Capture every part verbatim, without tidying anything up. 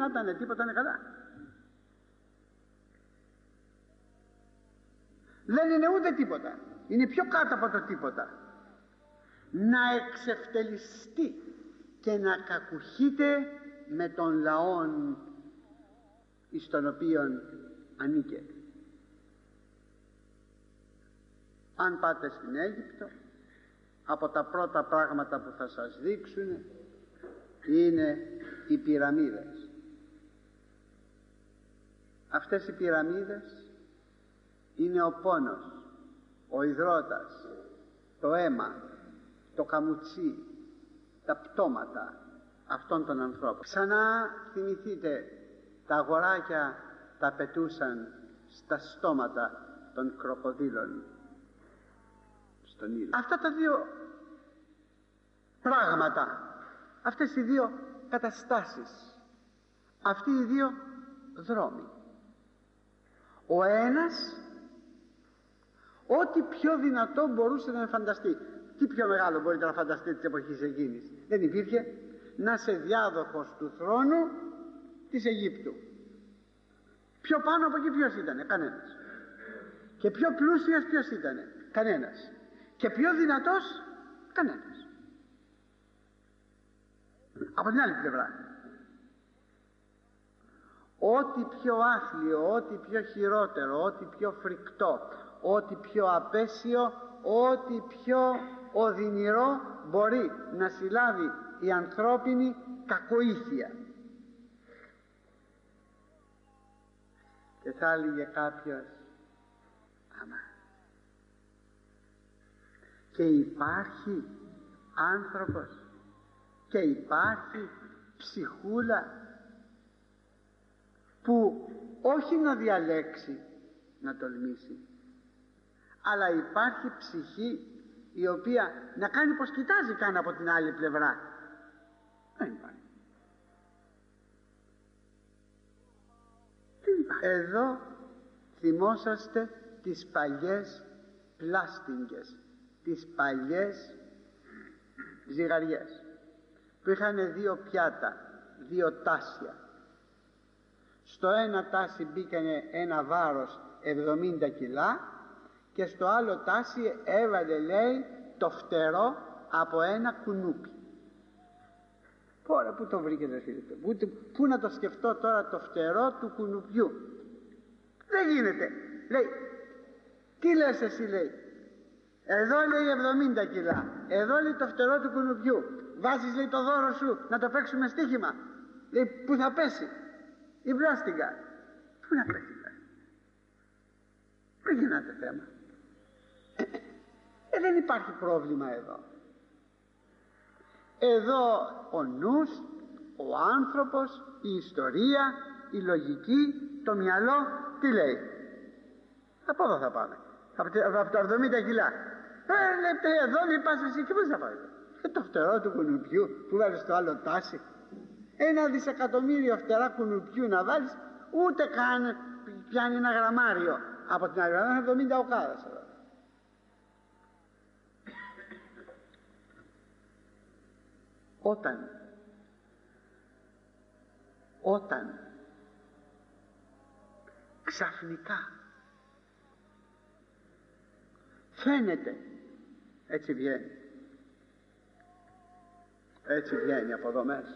να ήταν τίποτα, είναι καλά. Δεν είναι ούτε τίποτα, είναι πιο κάτω από το τίποτα. Να εξευτελιστεί και να κακουχείται με τον λαόν εις τον οποίον ανήκε. Αν πάτε στην Αίγυπτο, από τα πρώτα πράγματα που θα σας δείξουν είναι οι πυραμίδες. Αυτές οι πυραμίδες είναι ο πόνος, ο υδρότας, το αίμα, το καμουτσί, τα πτώματα αυτών των ανθρώπων. Ξανά θυμηθείτε, τα αγοράκια τα πετούσαν στα στόματα των κροκοδίλων στον ήλιο. Αυτά τα δύο πράγματα, αυτές οι δύο καταστάσεις, αυτοί οι δύο δρόμοι, ο ένας ό,τι πιο δυνατό μπορούσε να φανταστεί. Τι πιο μεγάλο μπορείτε να φανταστείτε της εποχής εκείνης? Δεν υπήρχε. Να είσαι διάδοχος του θρόνου της Αιγύπτου. Πιο πάνω από εκεί ποιος ήτανε? Κανένας. Και πιο πλούσιος ποιος ήτανε? Κανένας. Και πιο δυνατός? Κανένας. Από την άλλη πλευρά, ό,τι πιο άθλιο, ό,τι πιο χειρότερο, ό,τι πιο φρικτό, ό,τι πιο απέσιο, ό,τι πιο οδυνηρό μπορεί να συλλάβει η ανθρώπινη κακοήθεια. Και θα έλεγε κάποιος, άμα και υπάρχει άνθρωπος και υπάρχει ψυχούλα που όχι να διαλέξει, να τολμήσει, αλλά υπάρχει ψυχή η οποία να κάνει πως κοιτάζει καν από την άλλη πλευρά? Δεν υπάρχει. Δεν υπάρχει. Εδώ θυμόσαστε τις παλιές πλάστιγγες, τις παλιές ζυγαριές που είχαν δύο πιάτα, δύο τάσια. Στο ένα τάσι μπήκανε ένα βάρος εβδομήντα κιλά και στο άλλο τάσι έβαλε, λέει, το φτερό από ένα κουνούπι. Τώρα που το βρήκε, δε φίλε, πού, πού να το σκεφτώ τώρα το φτερό του κουνουπιού? Δεν γίνεται. Λέει, τι λες εσύ, λέει, εδώ, λέει, εβδομήντα κιλά, εδώ, λέει, το φτερό του κουνουπιού, βάζεις, λέει, το δώρο σου να το παίξουμε στοίχημα? Λέει, πού θα πέσει η μπλάστιγκα? Πού να πέσει? Δεν γινάται θέμα. Ε, δεν υπάρχει πρόβλημα εδώ. Εδώ ο νους, ο άνθρωπος, η ιστορία, η λογική, το μυαλό, τι λέει? Από εδώ θα πάμε, από τα εβδομήντα κιλά. Ε, λέει, εδώ, λέει, πας εσύ και πώς θα πάει? Ε, το φτερό του κουνουπιού που βάλεις στο άλλο τάση. Ένα δισεκατομμύριο φτερά κουνουπιού να βάλεις, ούτε καν πιάνει ένα γραμμάριο. Από την άλλη πλευρά εβδομήντα οκάδες εδώ. Όταν όταν ξαφνικά φαίνεται, έτσι βγαίνει, έτσι βγαίνει από εδώ μέσα,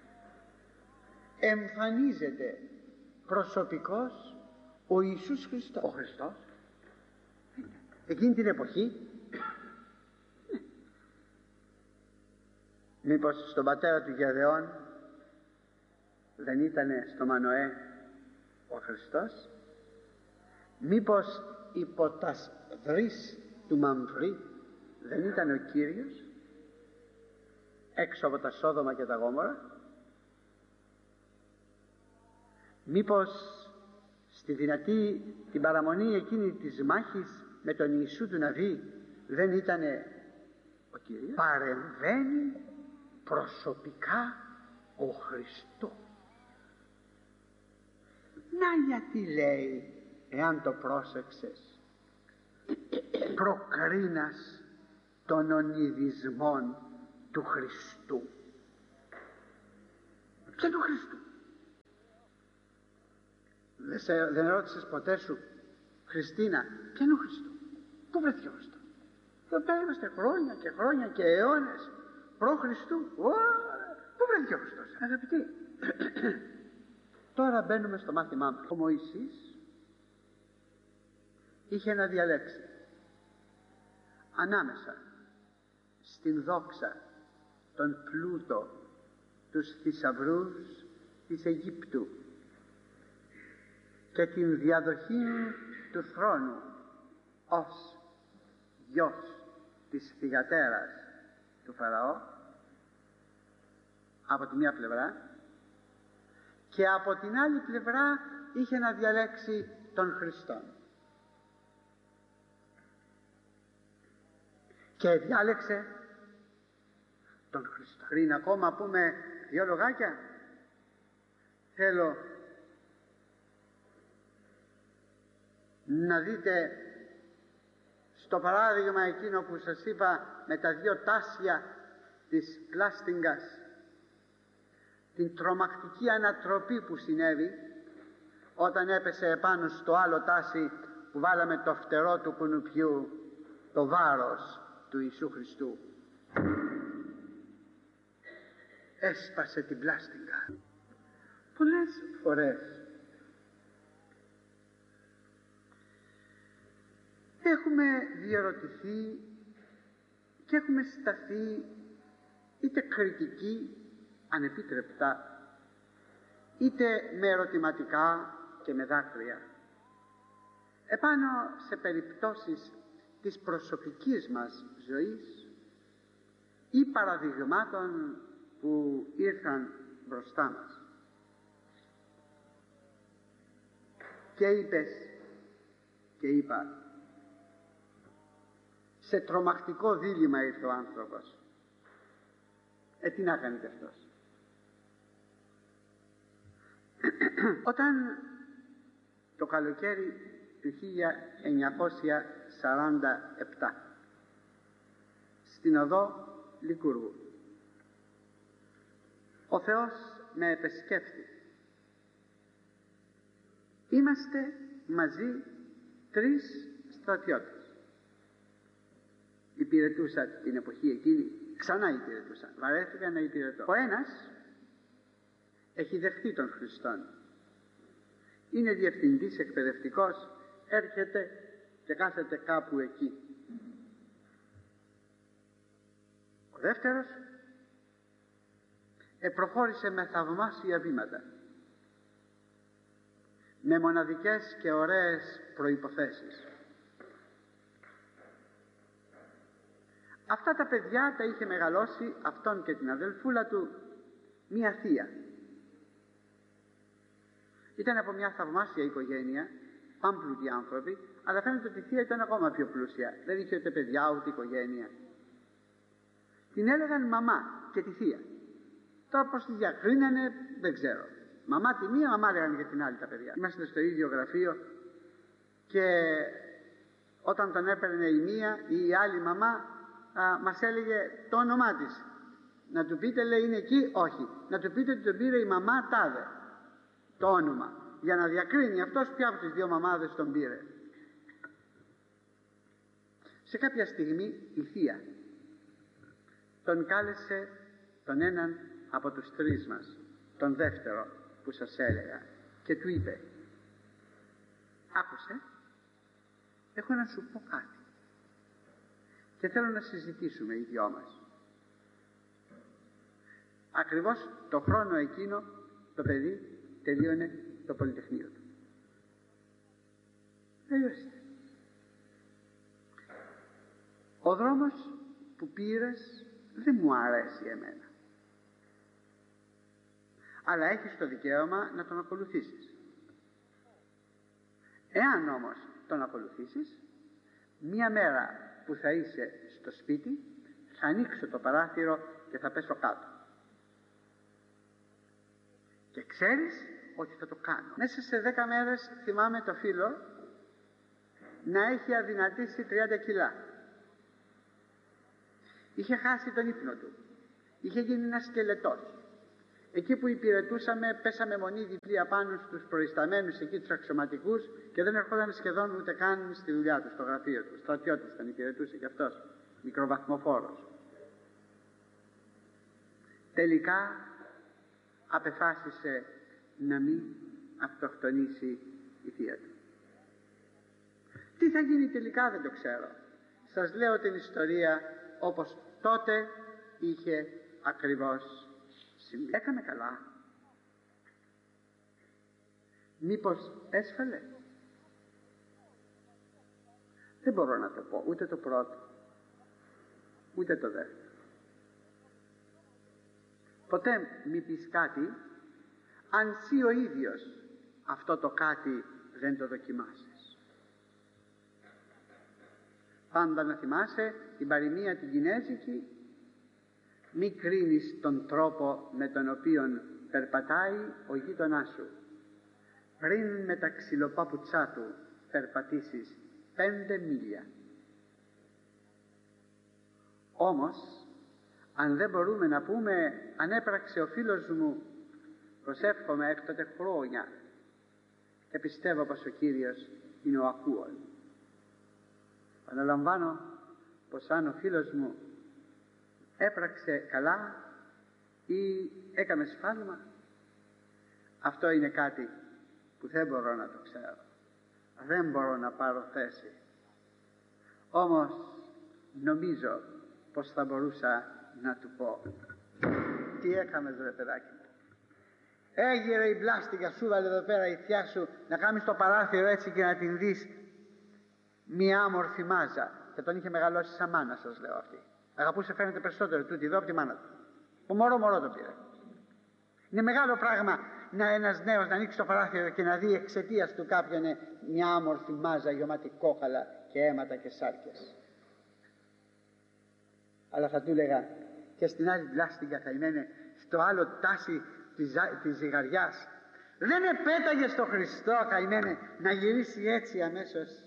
εμφανίζεται προσωπικός ο Ιησούς Χριστός. Ο Χριστός εκείνη την εποχή, μήπως στον πατέρα του Γεδεών δεν ήτανε στο Μανοέ ο Χριστός? Μήπως υπό τα βρύς του Μαμβρή δεν ήταν ο Κύριος έξω από τα Σόδομα και τα Γόμορα? Μήπως στη δυνατή την παραμονή εκείνη της μάχης με τον Ιησού του Ναβί δεν ήτανε ο Κύριος? Παρεμβαίνει προσωπικά ο Χριστός. Να γιατί λέει, εάν το πρόσεξες, προκρίνας των ονειδισμών του Χριστού. Ποιο του Χριστού? Δεν, σε, δεν ρώτησες ποτέ σου, Χριστίνα, ποια είναι ο Χριστός? Πού βρέθηκε ο Χριστός? Εδώ πέρα είμαστε χρόνια και χρόνια και αιώνες προ Χριστού. Ω, πού βρέθηκε ο Χριστός? Αγαπητοί, τώρα μπαίνουμε στο μάθημά μας. Ο Μωυσής είχε να διαλέξει ανάμεσα στην δόξα, τον πλούτο, τους θησαυρούς της Αιγύπτου και την διαδοχή του θρόνου ως γιος της θυγατέρας του Φαραώ από τη μία πλευρά, και από την άλλη πλευρά είχε να διαλέξει τον Χριστόν. Και διάλεξε τον Χριστό. Πριν ακόμα πούμε δύο λογάκια, θέλω να δείτε στο παράδειγμα εκείνο που σας είπα με τα δύο τάσια της πλάστιγγας, την τρομακτική ανατροπή που συνέβη όταν έπεσε επάνω στο άλλο τάσι που βάλαμε το φτερό του κουνουπιού, το βάρος του Ιησού Χριστού. Έσπασε την πλάστιγγα. Πολλές φορές έχουμε διαρωτηθεί και έχουμε σταθεί είτε κριτική ανεπίτρεπτα, είτε με ερωτηματικά και με δάκρυα επάνω σε περιπτώσεις της προσωπικής μας ζωής ή παραδειγμάτων που ήρθαν μπροστά μας. Και είπες και είπα, σε τρομακτικό δίλημμα ήρθε ο άνθρωπος. Ε, τι να κάνει και αυτός? Όταν το καλοκαίρι του χίλια εννιακόσια σαράντα επτά στην οδό Λικούργου ο Θεός με επεσκέφθη, είμαστε μαζί τρεις στρατιώτες. Υπηρετούσα την εποχή εκείνη, ξανά υπηρετούσα, βαρέθηκα να υπηρετώ. Ο ένας έχει δεχτεί τον Χριστόν, είναι διευθυντής εκπαιδευτικός, έρχεται και κάθεται κάπου εκεί. Ο δεύτερος επροχώρησε με θαυμάσια βήματα, με μοναδικές και ωραίες προϋποθέσεις. Αυτά τα παιδιά τα είχε μεγαλώσει αυτόν και την αδελφούλα του μία θεία. Ήταν από μια θαυμάσια οικογένεια, πάμπλουτοι άνθρωποι, αλλά φαίνεται ότι η θεία ήταν ακόμα πιο πλούσια. Δεν είχε ούτε παιδιά ούτε οικογένεια. Την έλεγαν μαμά και τη θεία. Τώρα πώς τη διακρίνανε δεν ξέρω. Μαμά τη μία, μαμά λέγανε και την άλλη τα παιδιά. Είμαστε στο ίδιο γραφείο και όταν τον έπαιρνε η μία ή η άλλη μαμά, α, μας έλεγε το όνομά της. Να του πείτε, λέει, είναι εκεί, όχι. Να του πείτε ότι τον πήρε η μαμά τάδε, το όνομα, για να διακρίνει αυτός ποια από τις δύο μαμάδες τον πήρε. Σε κάποια στιγμή η θεία τον κάλεσε τον έναν από τους τρεις μας, τον δεύτερο που σας έλεγα, και του είπε, άκουσε, έχω να σου πω κάτι και θέλω να συζητήσουμε οι δυο μας. Ακριβώς το χρόνο εκείνο το παιδί τελείωνε το πολυτεχνείο του. Τελείωσε. Ο δρόμος που πήρες δεν μου αρέσει εμένα, αλλά έχεις το δικαίωμα να τον ακολουθήσεις. Εάν όμως τον ακολουθήσεις, μία μέρα που θα είσαι στο σπίτι θα ανοίξω το παράθυρο και θα πέσω κάτω. Και ξέρεις ότι θα το κάνω. Μέσα σε δέκα μέρες θυμάμαι το φίλο να έχει αδυνατήσει τριάντα κιλά. Είχε χάσει τον ύπνο του. Είχε γίνει ένας σκελετός. Εκεί που υπηρετούσαμε, πέσαμε μονή διπλή απάνω στους προϊσταμένους εκεί τους αξιωματικούς και δεν ερχόταν σχεδόν ούτε καν στη δουλειά του, στο γραφείο του. Στρατιώτης ήταν, υπηρετούσε κι αυτός, μικροβαθμοφόρος. Τελικά απεφάσισε να μην αυτοκτονήσει η θεία του. Τι θα γίνει τελικά δεν το ξέρω. Σας λέω την ιστορία όπως τότε είχε ακριβώς συμβεί. Έκαμε καλά. Μήπως έσφαλε? Δεν μπορώ να το πω, ούτε το πρώτο, ούτε το δεύτερο. Ποτέ μη πεις κάτι, αν εσύ ο ίδιος αυτό το κάτι δεν το δοκιμάσεις. Πάντα να θυμάσαι την παροιμία την κινέζικη, μη κρίνεις τον τρόπο με τον οποίο περπατάει ο γείτονάς σου. Πριν με τα ξυλοπάπουτσά του περπατήσεις πέντε μίλια. Όμως, αν δεν μπορούμε να πούμε, αν έπραξε ο φίλος μου, προσεύχομαι έκτοτε χρόνια και πιστεύω πως ο Κύριος είναι ο ακούων. Αναλαμβάνω πως αν ο φίλος μου έπραξε καλά ή έκαμε σφάλμα, αυτό είναι κάτι που δεν μπορώ να το ξέρω, δεν μπορώ να πάρω θέση. Όμως νομίζω πως θα μπορούσα να του πω, τι έκαμες ρε παιδάκι μου? Έγειρε η μπλάστικα σου, βάλε εδώ πέρα η θιά σου να κάνεις το παράθυρο έτσι και να την δεις μια άμορφη μάζα. Και τον είχε μεγαλώσει σαν μάνα, σας λέω αυτή. Αγαπούσε φαίνεται περισσότερο τούτη εδώ από τη μάνα του. Ο μωρό μωρό το πήρε. Είναι μεγάλο πράγμα να ένας νέος να ανοίξει το παράθυρο και να δει εξαιτίας του κάποιον μια άμορφη μάζα γεμάτη κόκαλα και αίματα και σάρκες. Αλλά θα του έλεγα και στην άλλη πλάστιγκα θα είναι στο άλλο τάση της, της ζυγαριάς. Δεν επέταγε στο Χριστό καημένε να γυρίσει έτσι αμέσως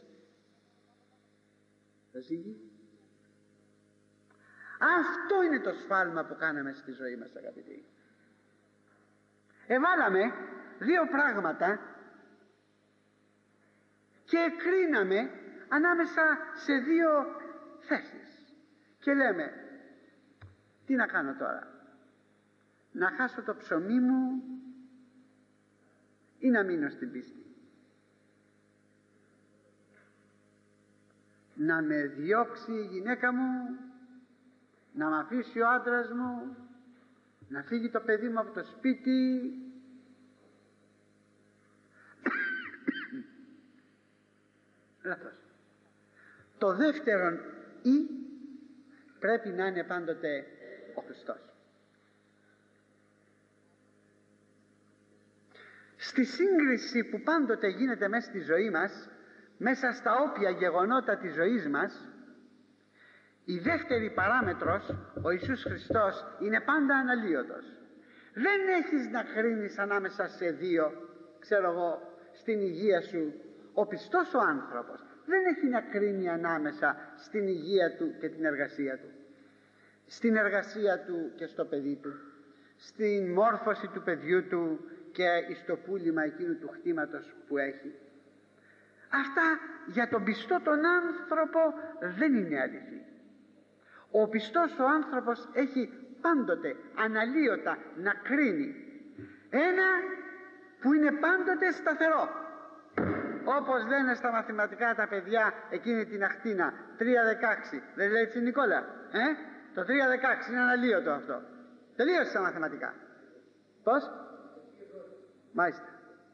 το ζύγι. Αυτό είναι το σφάλμα που κάναμε στη ζωή μας, αγαπητοί. Εβάλαμε δύο πράγματα και εκρίναμε ανάμεσα σε δύο θέσεις και λέμε, τι να κάνω τώρα, να χάσω το ψωμί μου ή να μείνω στην πίστη, να με διώξει η γυναίκα μου, να με αφήσει ο άντρας μου, να φύγει το παιδί μου από το σπίτι. Λάθος. Το δεύτερον ή πρέπει να είναι πάντοτε ο Χριστός. Στη σύγκριση που πάντοτε γίνεται μέσα στη ζωή μας, μέσα στα όποια γεγονότα της ζωής μας, η δεύτερη παράμετρος, ο Ιησούς Χριστός, είναι πάντα αναλύωτος. Δεν έχεις να κρίνεις ανάμεσα σε δύο, ξέρω εγώ, στην υγεία σου. Ο πιστός ο άνθρωπος δεν έχει να κρίνει ανάμεσα στην υγεία του και την εργασία του, στην εργασία του και στο παιδί του, στην μόρφωση του παιδιού του και στο πούλημα εκείνου του χτήματος που έχει. Αυτά για τον πιστό τον άνθρωπο δεν είναι αληθή. Ο πιστός ο άνθρωπος έχει πάντοτε αναλύωτα να κρίνει ένα που είναι πάντοτε σταθερό. Όπως λένε στα μαθηματικά τα παιδιά εκείνη την ακτίνα τρία δεκάξι, δεν λέει έτσι Νικόλα, ε? Το τρία δεκάξι είναι αναλύωτο αυτό. Τελείωσε στα μαθηματικά. Πώς? Μάλιστα.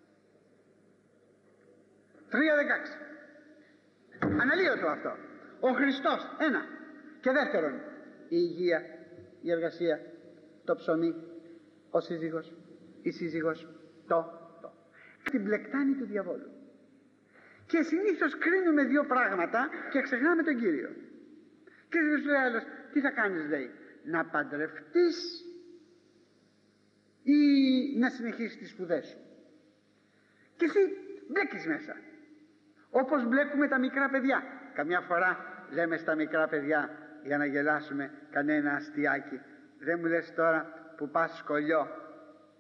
τρία δεκάξι. Αναλύωτο αυτό. Ο Χριστός, ένα. Και δεύτερον, η υγεία, η εργασία, το ψωμί, ο σύζυγος, η σύζυγος, το, το. Την πλεκτάνη του διαβόλου. Και συνήθως κρίνουμε δύο πράγματα και ξεχνάμε τον Κύριο. Και σου λέει άλλος, τι θα κάνεις λέει, να παντρευτείς ή να συνεχίσεις τις σπουδές σου. Και εσύ μπλέκεις μέσα. Όπως μπλέκουμε τα μικρά παιδιά. Καμιά φορά λέμε στα μικρά παιδιά για να γελάσουμε κανένα αστιάκι, δεν μου λες τώρα που πας σχολείο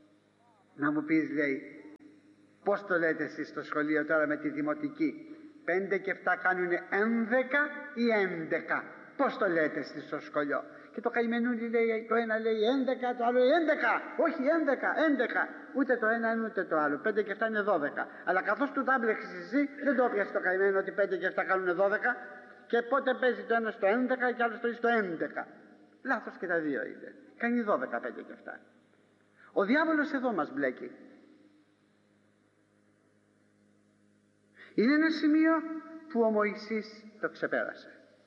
Να μου πεις, λέει, πώς το λέτε εσείς στο σχολείο τώρα με τη δημοτική? Πέντε και εφτά κάνουν έντεκα ή έντεκα? Πώς το λέτε εσείς στο σχολείο? Και το καημενούλι λέει, το ένα λέει έντεκα, το άλλο λέει έντεκα. Όχι, έντεκα, έντεκα. Ούτε το ένα ούτε το άλλο. Πέντε και εφτά είναι δώδεκα. Αλλά καθώς του τα έμπλεξες εσύ, δεν το έπιασε το καημένο ότι πέντε και εφτά κάνουν δώδεκα. Και πότε παίζει το ένα στο έντεκα και άλλο στο έντεκα. Λάθος και τα δύο είναι. Κάνει δώδεκα, πέντε και εφτά. Ο διάβολος εδώ μας μπλέκει. Είναι ένα σημείο που ο Μωυσής το ξεπέρασε.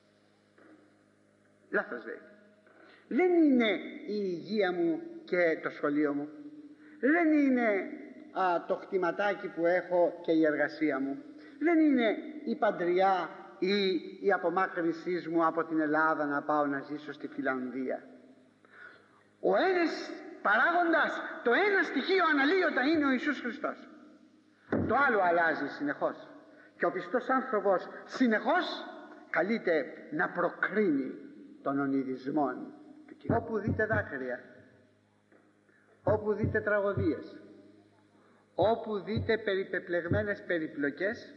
Λάθος λέει. Δεν είναι η υγεία μου και το σχολείο μου. Δεν είναι α, το χτιματάκι που έχω και η εργασία μου. Δεν είναι η παντριά ή η απομάκρυνσή μου από την Ελλάδα να πάω να ζήσω στη Φιλανδία. Ο ένας παράγοντας, το ένα στοιχείο αναλύωτα είναι ο Ιησούς Χριστός. Το άλλο αλλάζει συνεχώς. Και ο πιστός άνθρωπος συνεχώς καλείται να προκρίνει των ονειδισμών. Όπου δείτε δάκρυα, όπου δείτε τραγωδίες, όπου δείτε περιπεπλεγμένες περιπλοκές,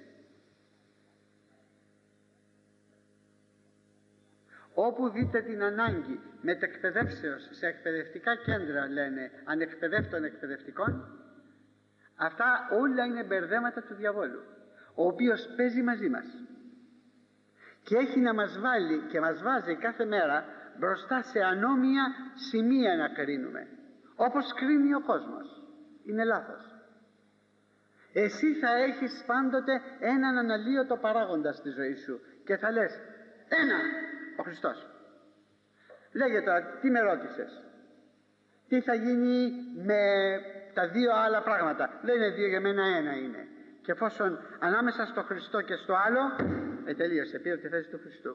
όπου δείτε την ανάγκη μετεκπαιδεύσεως σε εκπαιδευτικά κέντρα, λένε, ανεκπαιδεύτων εκπαιδευτικών, αυτά όλα είναι μπερδέματα του διαβόλου, ο οποίος παίζει μαζί μας και έχει να μας βάλει και μας βάζει κάθε μέρα μπροστά σε ανώμια σημεία να κρίνουμε, όπως κρίνει ο κόσμος. Είναι λάθος. Εσύ θα έχεις πάντοτε έναν αναλύωτο παράγοντα στη ζωή σου και θα λες ένα, ο Χριστός. Λέγε τώρα, τι με ρώτησες? Τι θα γίνει με τα δύο άλλα πράγματα? Δεν είναι δύο, για μένα ένα είναι. Και εφόσον ανάμεσα στο Χριστό και στο άλλο, ε, τελείωσε, πήρε τη θέση του Χριστού.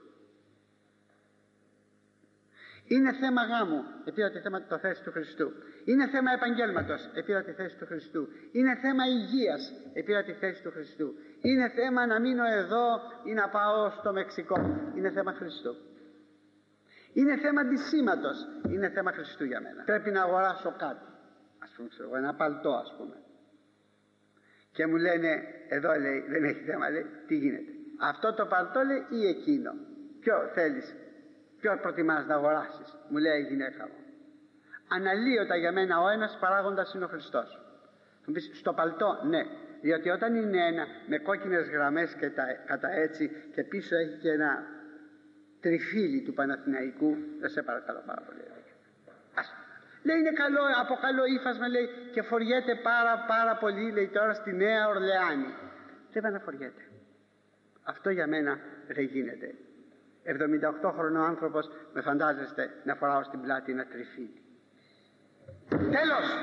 Είναι θέμα γάμου, επήρα τη θέμα το θέση του Χριστού. Είναι θέμα επαγγέλματος, επήρα τη θέση του Χριστού. Είναι θέμα υγείας, επήρα τη θέση του Χριστού. Είναι θέμα να μείνω εδώ ή να πάω στο Μεξικό, είναι θέμα Χριστού. Είναι θέμα αντισήματος, είναι θέμα Χριστού για μένα. Πρέπει να αγοράσω κάτι, ας πούμε, ξέρω, ένα παλτό ας πούμε. Και μου λένε, εδώ λέει, δεν έχει θέμα, λέει, τι γίνεται? Αυτό το παλτό λέει ή εκείνο? Ποιο θέλεις? Ποιο προτιμάς να αγοράσεις? Μου λέει η γυναίκα μου. Αναλύωτα για μένα ο ένας παράγοντας είναι ο Χριστός. Θα πεις, στο παλτό, ναι, διότι όταν είναι ένα με κόκκινες γραμμές και τα, κατά έτσι και πίσω έχει και ένα τριφύλι του Παναθηναϊκού, δεν σε παρακαλώ πάρα πολύ. Ας, λέει είναι καλό, από καλό ύφασμα, λέει, και φοριέται πάρα πάρα πολύ, λέει, τώρα στη Νέα Ορλεάνη. Δεν πάει να φοριέται. Αυτό για μένα δεν γίνεται. εβδομήντα οκτώ χρονών άνθρωπος, με φαντάζεστε να φοράω στην πλάτη ένα τριφύλι? Τέλος!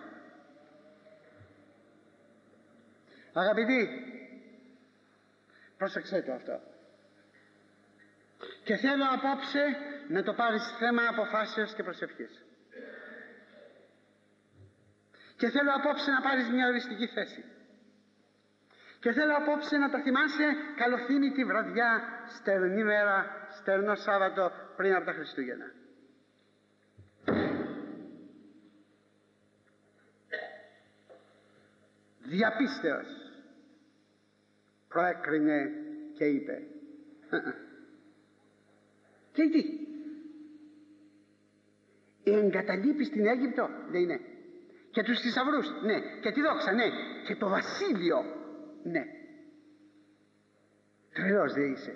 Αγαπητοί, πρόσεξέ το αυτό. Και θέλω απόψε να το πάρεις θέμα αποφάσεως και προσευχής. Και θέλω απόψε να πάρεις μια οριστική θέση. Και θέλω απόψε να το θυμάσαι καλοθύμητη βραδιά, στερνή μέρα, στερνό Σάββατο πριν από τα Χριστούγεννα. Διαπίστεως προέκρινε και είπε, και τι? Εγκαταλείπεις την Αίγυπτο? Λέει ναι. Και τους θησαυρούς? Ναι. Και τη δόξα? Ναι. Και το βασίλειο? Ναι. Τρελός δεν είσαι?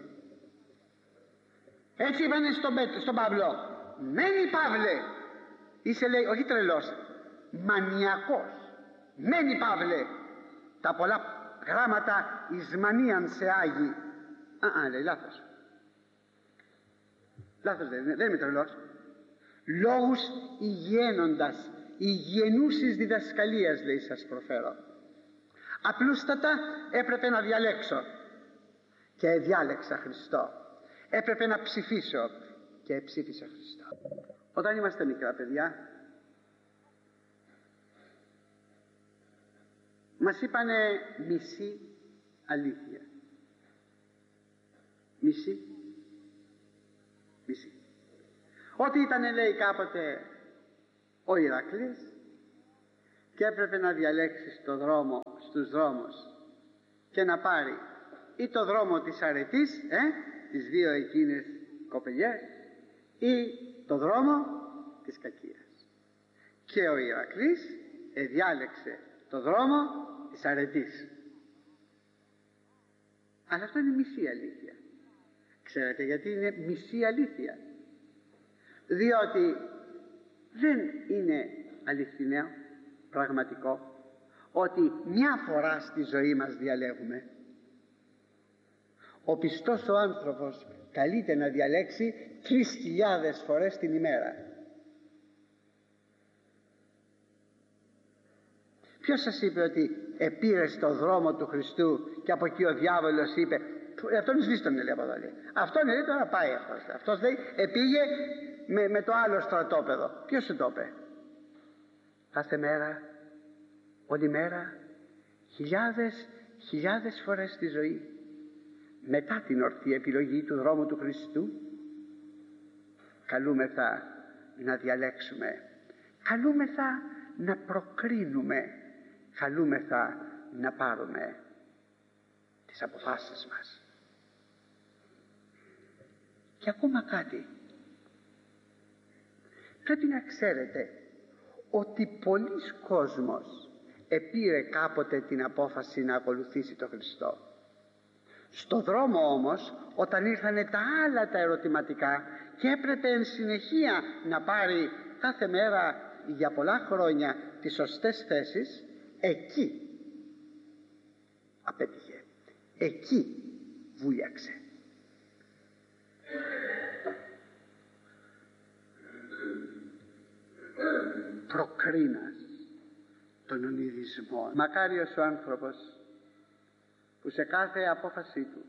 Έτσι είπανε στον, στον Παύλο. Μένει Παύλε. Είσαι, λέει, όχι τρελός, μανιακός. Μένει Παύλε. Τα πολλά γράμματα εις μανίαν σε άγει. Α, α, λέει, λάθος. Λάθος δεν είναι, δεν είμαι τρελός. Λόγους υγιένοντας, υγιενούσης διδασκαλίας, λέει, σας προφέρω. Απλούστατα έπρεπε να διαλέξω και διάλεξα Χριστό. Έπρεπε να ψηφίσω και ψήφισα Χριστό. Όταν είμαστε μικρά παιδιά, μας είπανε μισή αλήθεια. Μισή. Μισή. Ό,τι ήταν, λέει, κάποτε ο Ηρακλής, και έπρεπε να διαλέξει το δρόμο στους δρόμους και να πάρει ή το δρόμο της αρετής, ε, τις δύο εκείνες κοπελιές, ή το δρόμο της κακίας. Και ο Ηρακλής εδιάλεξε το δρόμο της αρετής. Αλλά αυτό είναι μισή αλήθεια. Ξέρετε γιατί είναι μισή αλήθεια? Διότι δεν είναι αληθινό, πραγματικό, ότι μια φορά στη ζωή μας διαλέγουμε. Ο πιστός ο άνθρωπος καλείται να διαλέξει τρεις χιλιάδες φορές την ημέρα. Ποιος σας είπε ότι επήρες το δρόμο του Χριστού και από εκεί ο διάβολος είπε, αυτόν σβήστον, λέει από εδώ, λέει. Αυτόν λέει, τώρα πάει αυτός. Αυτός λέει, επήγε με, με το άλλο στρατόπεδο. Ποιος σου το είπε? Κάθε μέρα, όλη μέρα, χιλιάδες, χιλιάδες φορές στη ζωή, μετά την ορθή επιλογή του δρόμου του Χριστού, καλούμεθα να διαλέξουμε, καλούμεθα να προκρίνουμε, καλούμεθα να πάρουμε τις αποφάσεις μας. Και ακόμα κάτι. Πρέπει να ξέρετε ότι πολλοί κόσμος επήρε κάποτε την απόφαση να ακολουθήσει τον Χριστό. Στο δρόμο όμως, όταν ήρθανε τα άλλα τα ερωτηματικά και έπρεπε εν συνεχεία να πάρει κάθε μέρα για πολλά χρόνια τις σωστές θέσεις, εκεί απέτυχε, εκεί βούλιαξε. Προκρίνας των ονειδισμών. Μακάριος ο άνθρωπος που σε κάθε απόφαση του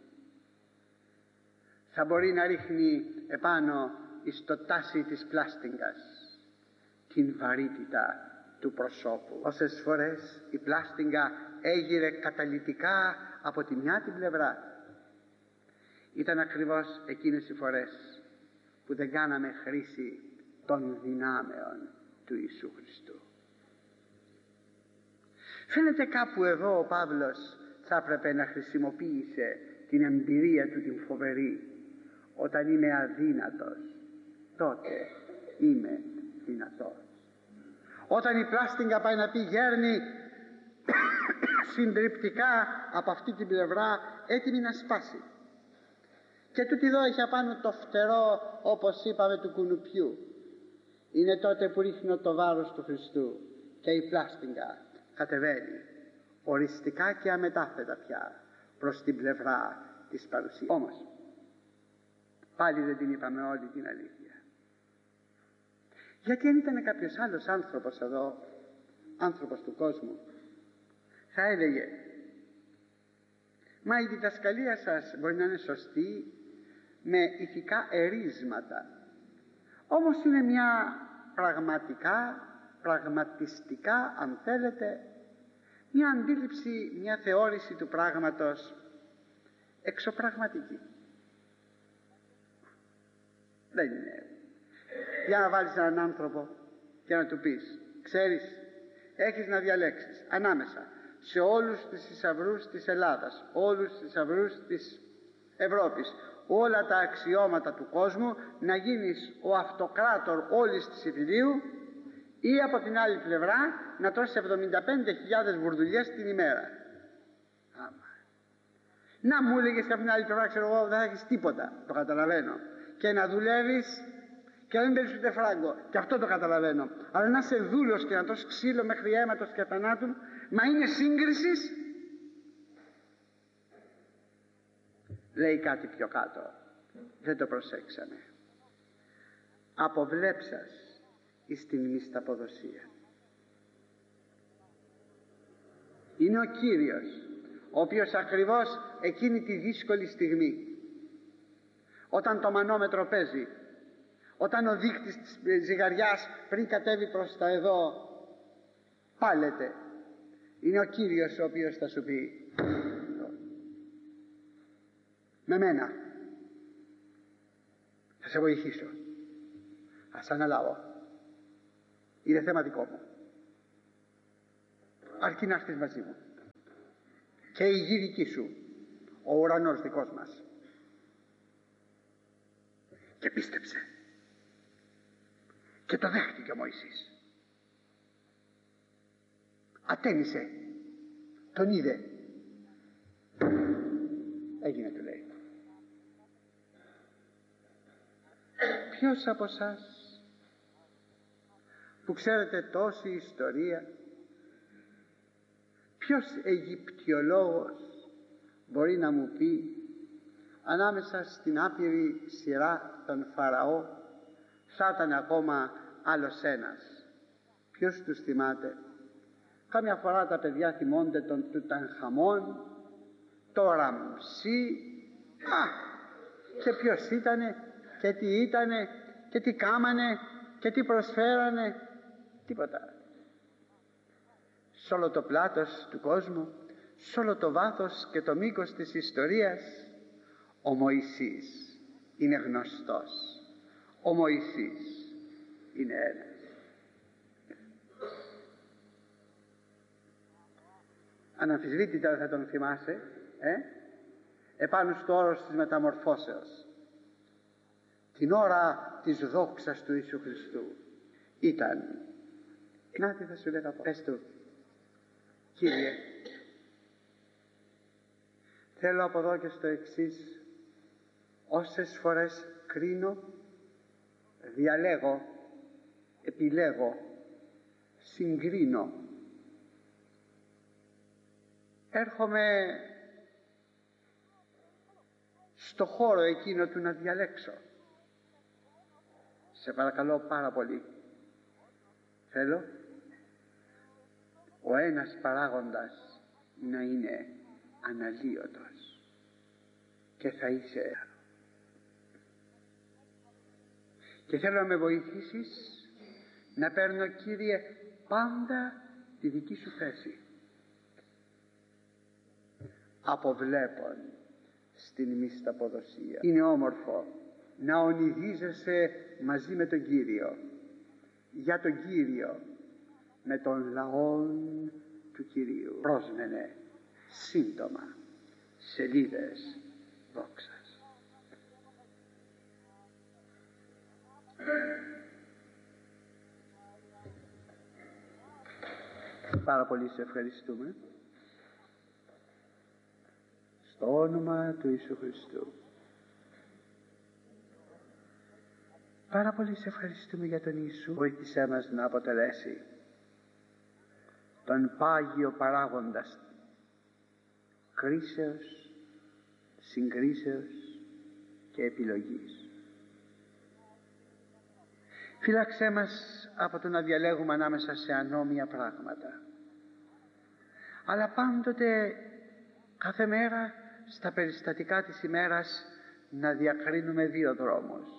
θα μπορεί να ρίχνει επάνω εις το τάση της πλάστιγγας την βαρύτητα του προσώπου. Όσες φορές η πλάστιγγα έγειρε καταλυτικά από τη μια την πλευρά, ήταν ακριβώς εκείνες οι φορές που δεν κάναμε χρήση των δυνάμεων του Ιησού Χριστού. Φαίνεται κάπου εδώ ο Παύλος θα έπρεπε να χρησιμοποίησε την εμπειρία του την φοβερή. Όταν είμαι αδύνατος, τότε είμαι δυνατός. Όταν η πλάστιγγα πάει να πει γέρνει συντριπτικά από αυτή την πλευρά, έτοιμη να σπάσει, και τούτη εδώ έχει απάνω το φτερό, όπως είπαμε, του κουνουπιού, είναι τότε που ρίχνω το βάρος του Χριστού και η πλάστιγγα κατεβαίνει οριστικά και αμετάθετα πια προς την πλευρά της παρουσίας. Όμως πάλι δεν την είπαμε όλη την αλήθεια. Γιατί αν ήταν κάποιος άλλος άνθρωπος εδώ, άνθρωπος του κόσμου, θα έλεγε, μα η διδασκαλία σας μπορεί να είναι σωστή, με ηθικά ερίσματα, όμως είναι μια πραγματικά, πραγματιστικά, αν θέλετε, μια αντίληψη, μια θεώρηση του πράγματος εξωπραγματική. Δεν είναι. Για να βάλεις έναν άνθρωπο και να του πεις, ξέρεις, έχεις να διαλέξεις ανάμεσα σε όλους τους θησαυρούς της Ελλάδας, όλους τους θησαυρούς της Ευρώπης, όλα τα αξιώματα του κόσμου, να γίνεις ο αυτοκράτορ όλης της Ιππιδίου, ή από την άλλη πλευρά να τρώσεις εβδομήντα πέντε χιλιάδες βουρδουλιές την ημέρα. Άμα. Να μου έλεγες και από την άλλη πλευρά, ξέρω εγώ, δεν θα έχεις τίποτα, το καταλαβαίνω, και να δουλεύεις και να μην παίρνεις ούτε φράγκο, και αυτό το καταλαβαίνω, αλλά να είσαι δούλος και να τρως ξύλο μέχρι αίματος και θανάτου, μα είναι σύγκρισης. Λέει κάτι πιο κάτω, δεν το προσέξαμε. Αποβλέψας εις την μισθαποδοσία. Είναι ο Κύριος, ο οποίος ακριβώς εκείνη τη δύσκολη στιγμή, όταν το μανόμετρο παίζει, όταν ο δείκτης της ζυγαριάς πριν κατέβει προς τα εδώ πάλεται, είναι ο Κύριος ο οποίος θα σου πει, με μένα θα σε βοηθήσω, ας αναλάβω, είναι θέμα δικό μου. αρκεί να έρθεις μαζί μου. Και η γη δική σου, ο ουρανός δικός μας. Και πίστεψε. Και το δέχτηκε ο Μωυσής. Ατένισε. Τον είδε. Έγινε, του λέει. Ποιος από εσάς που ξέρετε τόση ιστορία, ποιος Αιγυπτιολόγος μπορεί να μου πει ανάμεσα στην άπειρη σειρά των Φαραώ θα ήταν ακόμα άλλος ένας? Ποιος τους θυμάται? Κάμια φορά τα παιδιά θυμώνται τον Τουτανχαμών, το Ραμσί. Α, και ποιος ήτανε και τι ήτανε και τι κάμανε και τι προσφέρανε? Τίποτα. Σ' όλο το πλάτος του κόσμου, σ' όλο το βάθος και το μήκος της ιστορίας, ο Μωυσής είναι γνωστός. Ο Μωυσής είναι ένας. Αναμφισβήτητα θα τον θυμάσαι, ε? επάνω στο όρος της μεταμορφώσεως, την ώρα της δόξας του Ιησού Χριστού ήταν. Να τι θα σου λέγα, πες του, Κύριε, θέλω από εδώ και στο εξής, όσες φορές κρίνω, διαλέγω, επιλέγω, συγκρίνω, έρχομαι στο χώρο εκείνο του να διαλέξω. Σε παρακαλώ πάρα πολύ, θέλω ο ένας παράγοντας να είναι αναλύωτος και θα είσαι. Και θέλω να με βοηθήσεις να παίρνω, Κύριε, πάντα τη δική σου θέση, αποβλέπων στην μισθαποδοσία. Είναι όμορφο να ονειδίζεσαι μαζί με τον Κύριο, για τον Κύριο, με τον λαό του Κυρίου. Πρόσμενε σύντομα σελίδες δόξας. Πάρα πολύ σε ευχαριστούμε στο όνομα του Ιησού Χριστού. Πάρα πολύ σε ευχαριστούμε για τον Ιησού. Βοήθησέ μας να αποτελέσει τον πάγιο παράγοντα κρίσεως, συγκρίσεως και επιλογής. Φύλαξέ μας από το να διαλέγουμε ανάμεσα σε ανώμια πράγματα, αλλά πάντοτε κάθε μέρα στα περιστατικά της ημέρας να διακρίνουμε δύο δρόμους,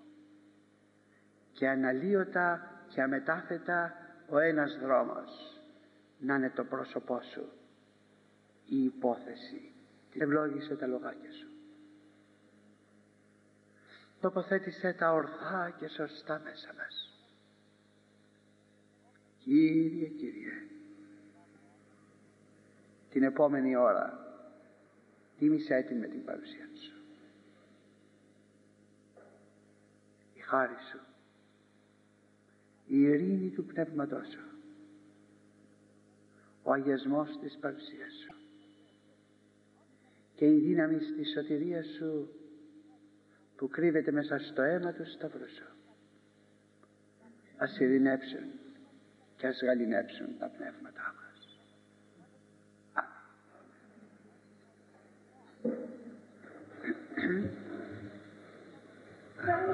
και αναλύωτα και αμετάθετα ο ένας δρόμος να είναι το πρόσωπό σου, η υπόθεση. Ευλόγησε τα λογάκια σου, τοποθέτησε τα ορθά και σωστά μέσα μας. Κύριε, Κύριε, την επόμενη ώρα τίμησέ την με την παρουσία σου. Η χάρη σου, η ειρήνη του πνεύματός σου, ο αγιασμός της παρουσίας σου και η δύναμη της σωτηρίας σου που κρύβεται μέσα στο αίμα του σταυρού σου, ας ειρηνεύσουν και ας γαληνεύσουν τα πνεύματά μας. Αμήν.